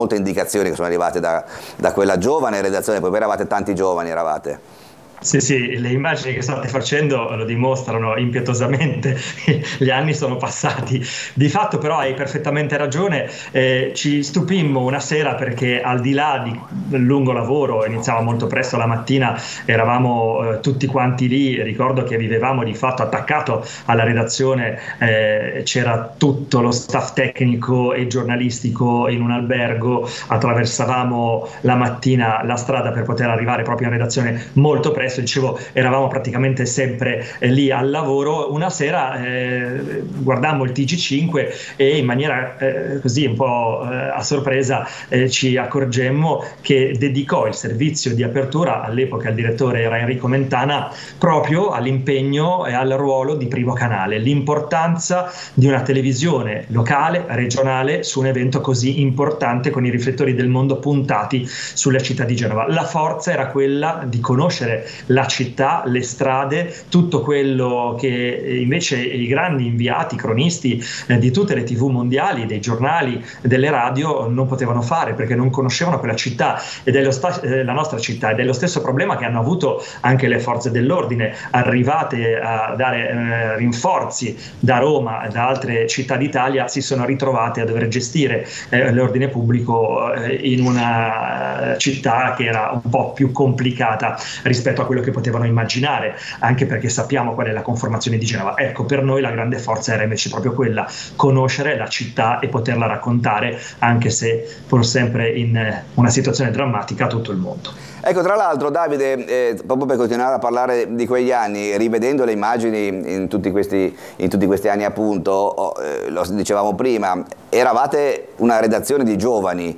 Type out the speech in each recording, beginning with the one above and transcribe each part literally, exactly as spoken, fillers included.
molte indicazioni che sono arrivate da, da quella giovane redazione, poi eravate tanti giovani, eravate. Sì, sì, le immagini che state facendo lo dimostrano impietosamente, gli anni sono passati. Di fatto però hai perfettamente ragione, eh, ci stupimmo una sera perché al di là di, del lungo lavoro, iniziava molto presto la mattina, eravamo eh, tutti quanti lì, ricordo che vivevamo di fatto attaccato alla redazione, eh, c'era tutto lo staff tecnico e giornalistico in un albergo, attraversavamo la mattina la strada per poter arrivare proprio in redazione molto presto. Dicevo, eravamo praticamente sempre eh, lì al lavoro. Una sera eh, guardammo il T G cinque e in maniera eh, così un po' eh, a sorpresa eh, ci accorgemmo che dedicò il servizio di apertura, all'epoca il direttore era Enrico Mentana, proprio all'impegno e al ruolo di Primo Canale, l'importanza di una televisione locale, regionale, su un evento così importante con i riflettori del mondo puntati sulla città di Genova. La forza era quella di conoscere la città, le strade, tutto quello che invece i grandi inviati, cronisti eh, di tutte le tivù mondiali, dei giornali, delle radio non potevano fare perché non conoscevano quella città ed è lo sta- eh, la nostra città, ed è lo stesso problema che hanno avuto anche le forze dell'ordine arrivate a dare eh, rinforzi da Roma e da altre città d'Italia, si sono ritrovate a dover gestire eh, l'ordine pubblico eh, in una città che era un po' più complicata rispetto a quello che potevano immaginare, anche perché sappiamo qual è la conformazione di Genova. Ecco, per noi la grande forza era invece proprio quella, conoscere la città e poterla raccontare, anche se pur sempre in una situazione drammatica, a tutto il mondo. Ecco, tra l'altro Davide, eh, proprio per continuare a parlare di quegli anni, rivedendo le immagini in tutti questi, in tutti questi anni appunto, oh, eh, lo dicevamo prima, eravate una redazione di giovani,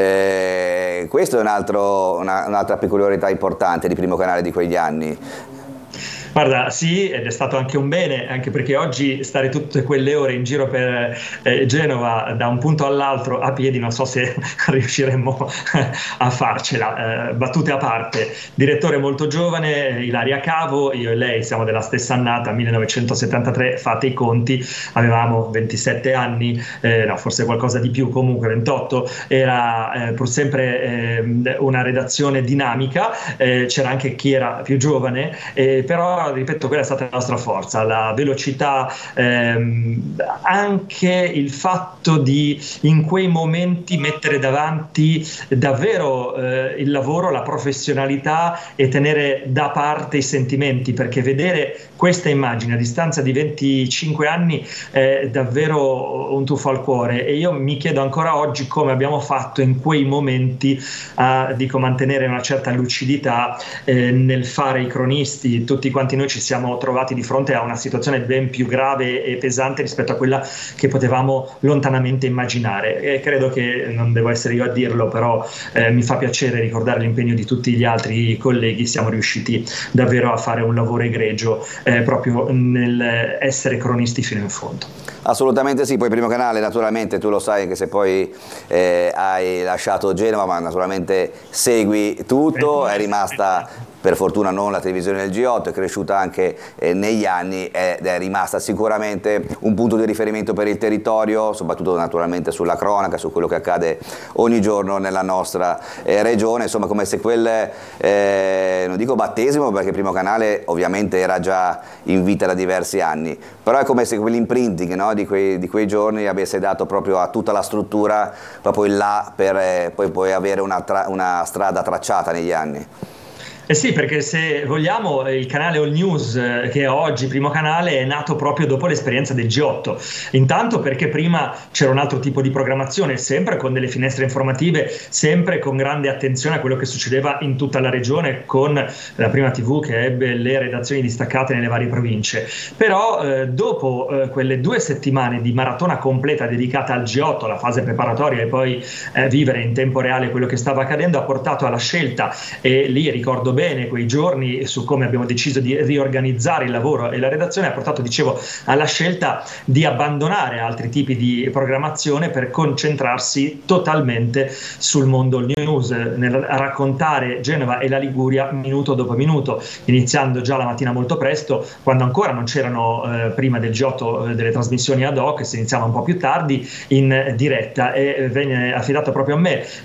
eh, questo è un altro, una, un'altra peculiarità importante di Primo Canale di quegli anni. Guarda, sì, ed è stato anche un bene, anche perché oggi stare tutte quelle ore in giro per eh, Genova da un punto all'altro a piedi, non so se riusciremmo a farcela. Eh, battute a parte, direttore molto giovane, Ilaria Cavo, io e lei siamo della stessa annata, millenovecentosettantatré, fate i conti, avevamo ventisette anni, eh, no, forse qualcosa di più, comunque ventotto, era eh, pur sempre eh, una redazione dinamica, eh, c'era anche chi era più giovane, eh, però ripeto, quella è stata la nostra forza, la velocità, ehm, anche il fatto di in quei momenti mettere davanti davvero eh, il lavoro, la professionalità e tenere da parte i sentimenti, perché vedere questa immagine a distanza di venticinque anni è davvero un tuffo al cuore, e io mi chiedo ancora oggi come abbiamo fatto in quei momenti a dico, mantenere una certa lucidità eh, nel fare i cronisti. Tutti quanti noi ci siamo trovati di fronte a una situazione ben più grave e pesante rispetto a quella che potevamo lontanamente immaginare, e credo che, non devo essere io a dirlo, però eh, mi fa piacere ricordare l'impegno di tutti gli altri colleghi. Siamo riusciti davvero a fare un lavoro egregio eh, proprio nel essere cronisti fino in fondo. Assolutamente sì, poi Primo Canale naturalmente tu lo sai, anche se poi eh, hai lasciato Genova, ma naturalmente segui tutto, è rimasta per fortuna non la televisione del G otto, è cresciuta anche eh, negli anni ed è rimasta sicuramente un punto di riferimento per il territorio, soprattutto naturalmente sulla cronaca, su quello che accade ogni giorno nella nostra eh, regione, insomma come se quel, eh, non dico battesimo perché Primo Canale ovviamente era già in vita da diversi anni, però è come se quell'imprinting, no, di, quei, di quei giorni avesse dato proprio a tutta la struttura proprio il là per eh, poi, poi avere una, tra, una strada tracciata negli anni. Eh sì, perché se vogliamo il canale All News, eh, che è oggi Primo Canale, è nato proprio dopo l'esperienza del G otto. Intanto perché prima c'era un altro tipo di programmazione, sempre con delle finestre informative, sempre con grande attenzione a quello che succedeva in tutta la regione, con la prima tivù che ebbe le redazioni distaccate nelle varie province. Però eh, dopo eh, quelle due settimane di maratona completa dedicata al G otto, alla fase preparatoria e poi eh, vivere in tempo reale quello che stava accadendo, ha portato alla scelta, e lì ricordo bene quei giorni su come abbiamo deciso di riorganizzare il lavoro e la redazione, ha portato, dicevo, alla scelta di abbandonare altri tipi di programmazione per concentrarsi totalmente sul mondo news, nel raccontare Genova e la Liguria minuto dopo minuto, iniziando già la mattina molto presto, quando ancora non c'erano eh, prima del G otto eh, delle trasmissioni ad hoc, si iniziava un po' più tardi in diretta, e venne affidato proprio a me